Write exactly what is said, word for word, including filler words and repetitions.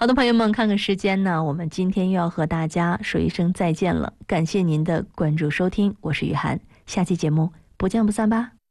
好的，朋友们，看看时间呢，我们今天又要和大家说一声再见了。感谢您的关注收听，我是雨涵，下期节目不见不散吧。